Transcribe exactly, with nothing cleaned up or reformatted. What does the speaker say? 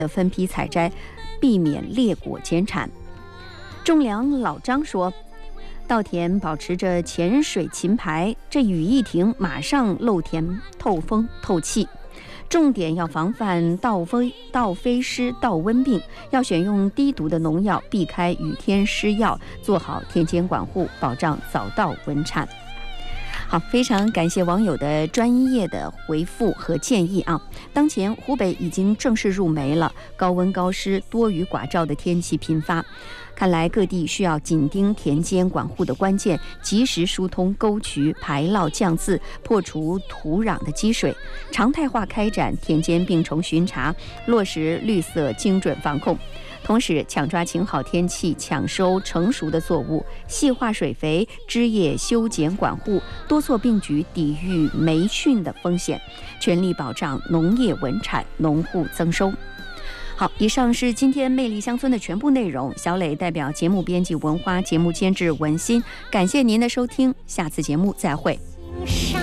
分批采摘，避免裂果减产。种粮老张说，稻田保持着浅水芹排，这雨一停，马上漏田透风透气。重点要防范稻飞稻飞虱、稻瘟病，要选用低毒的农药，避开雨天施药，做好田间管护，保障早稻稳产。好，非常感谢网友的专业的回复和建议啊！当前湖北已经正式入梅了，高温高湿、多雨寡照的天气频发，看来各地需要紧盯田间管护的关键，及时疏通沟渠、排涝降渍，破除土壤的积水，常态化开展田间病虫巡查，落实绿色精准防控。同时，抢抓晴好天气，抢收成熟的作物，细化水肥，枝叶修剪管护，多措并举抵御霉菌的风险，全力保障农业稳产，农户增收。好，以上是今天魅力乡村的全部内容。小磊代表节目编辑文花，节目监制文心，感谢您的收听，下次节目再会。